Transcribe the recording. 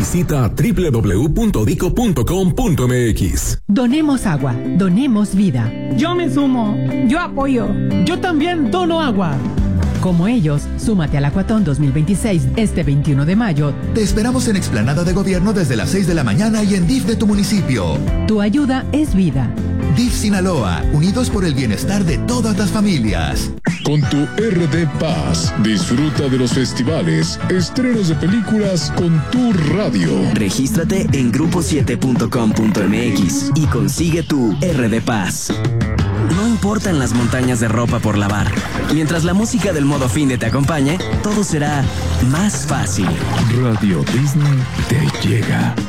Visita www.dico.com.mx. Donemos agua, donemos vida. Yo me sumo, yo apoyo. Yo también dono agua. Como ellos, súmate al Acuatón 2026 este 21 de mayo. Te esperamos en Explanada de Gobierno desde las 6 de la mañana y en DIF de tu municipio. Tu ayuda es vida. DIF Sinaloa, unidos por el bienestar de todas las familias. Con tu RD Paz, disfruta de los festivales, estrenos de películas con tu radio. Regístrate en grupo7.com.mx y consigue tu RD Paz. No importan las montañas de ropa por lavar. Mientras la música del modo Finde te acompañe, todo será más fácil. Radio Disney te llega.